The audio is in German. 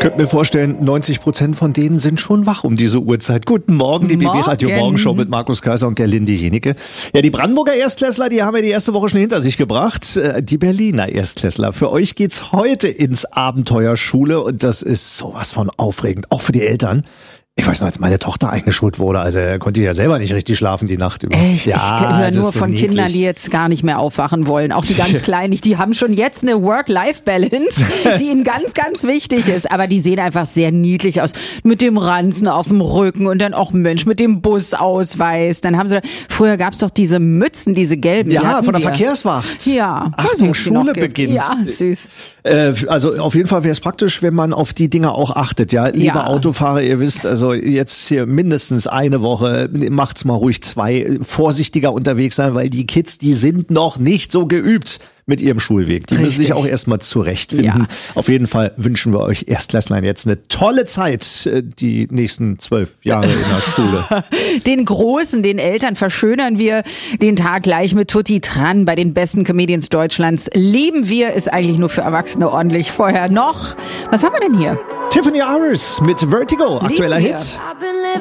könnte mir vorstellen, 90% von denen sind schon wach um diese Uhrzeit. Guten Morgen, die BB Radio Morgenshow mit Markus Kaiser und Gerlinde Jenicke. Ja, die Brandenburger Erstklässler, die haben ja die erste Woche schon hinter sich gebracht. Die Berliner Erstklässler. Für euch geht's heute ins Abenteuerschule und das ist sowas von aufregend, auch für die Eltern. Ich weiß noch, als meine Tochter eingeschult wurde, also konnte ich ja selber nicht richtig schlafen die Nacht über. Echt? Ja, ich höre nur so von niedlich. Kindern, die jetzt gar nicht mehr aufwachen wollen. Auch die ganz Kleinen, die haben schon jetzt eine Work-Life-Balance, die ihnen ganz, ganz wichtig ist. Aber die sehen einfach sehr niedlich aus. Mit dem Ranzen auf dem Rücken und dann auch Mensch mit dem Busausweis. Dann haben sie, früher gab's doch diese Mützen, diese gelben. Ja, von der Verkehrswacht. Ja. Achtung, Schule beginnt. Ja, süß. Also auf jeden Fall wäre es praktisch, wenn man auf die Dinge auch achtet. Ja, liebe Autofahrer, ihr wisst, also jetzt hier mindestens eine Woche, macht's mal ruhig 2, vorsichtiger unterwegs sein, weil die Kids, die sind noch nicht so geübt mit ihrem Schulweg. Die müssen sich auch erstmal zurechtfinden. Ja. Auf jeden Fall wünschen wir euch Erstklässlern jetzt eine tolle Zeit, die nächsten 12 Jahre in der Schule. Den Großen, den Eltern verschönern wir den Tag gleich mit Tutti Tran bei den besten Comedians Deutschlands. Lieben wir ist eigentlich nur für Erwachsene ordentlich. Vorher noch, was haben wir denn hier? Tiffany Iris mit Vertigo, aktueller Hit.